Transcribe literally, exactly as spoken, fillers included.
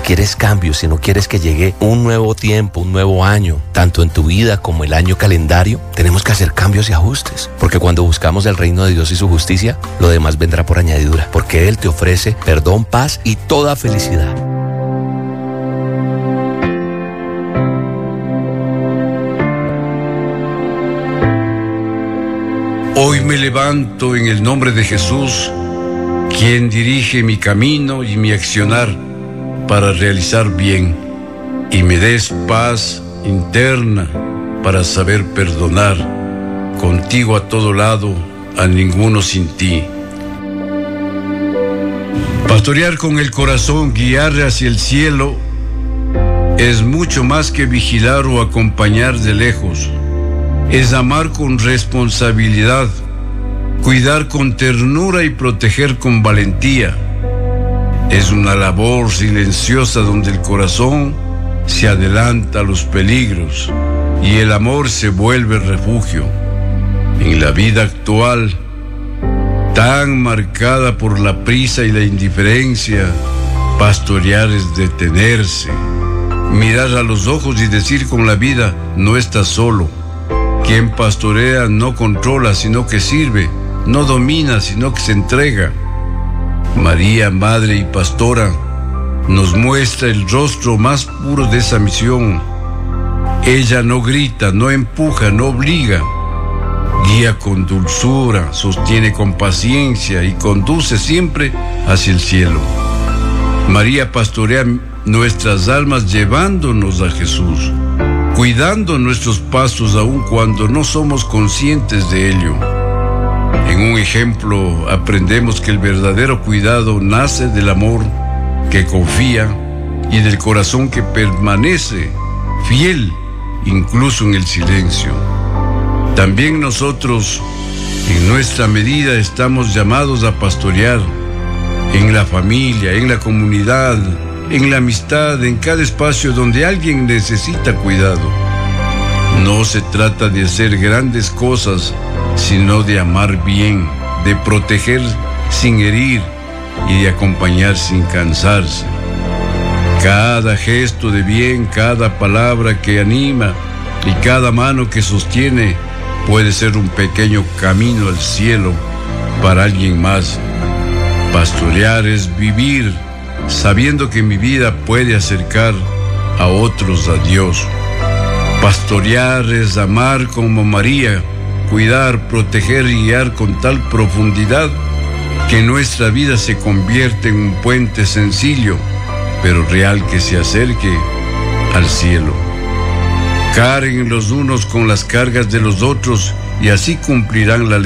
quieres cambios, si no quieres que llegue un nuevo tiempo, un nuevo año, tanto en tu vida como el año calendario, tenemos que hacer cambios y ajustes. Porque cuando buscamos el reino de Dios y su justicia, lo demás vendrá por añadidura. Porque Él te ofrece perdón, paz y toda felicidad. Hoy me levanto en el nombre de Jesús, quien dirige mi camino y mi accionar para realizar bien, y me des paz interna para saber perdonar, contigo a todo lado, a ninguno sin ti. Pastorear con el corazón, guiar hacia el cielo, es mucho más que vigilar o acompañar de lejos. Es amar con responsabilidad, cuidar con ternura y proteger con valentía. Es una labor silenciosa donde el corazón se adelanta a los peligros y el amor se vuelve refugio. En la vida actual, tan marcada por la prisa y la indiferencia, pastorear es detenerse, mirar a los ojos y decir con la vida: no estás solo. Quien pastorea no controla, sino que sirve, no domina, sino que se entrega. María, madre y pastora, nos muestra el rostro más puro de esa misión. Ella no grita, no empuja, no obliga. Guía con dulzura, sostiene con paciencia y conduce siempre hacia el cielo. María pastorea nuestras almas llevándonos a Jesús, cuidando nuestros pasos aun cuando no somos conscientes de ello. En un ejemplo aprendemos que el verdadero cuidado nace del amor que confía y del corazón que permanece fiel incluso en el silencio. También nosotros, en nuestra medida, estamos llamados a pastorear en la familia, en la comunidad, en la amistad, en cada espacio donde alguien necesita cuidado. No se trata de hacer grandes cosas, sino de amar bien, de proteger sin herir y de acompañar sin cansarse. Cada gesto de bien, cada palabra que anima y cada mano que sostiene puede ser un pequeño camino al cielo para alguien más. Pastorear es vivir sabiendo que mi vida puede acercar a otros a Dios. Pastorear es amar como María, cuidar, proteger y guiar con tal profundidad que nuestra vida se convierte en un puente sencillo, pero real, que se acerque al cielo. Carguen los unos con las cargas de los otros y así cumplirán la ley.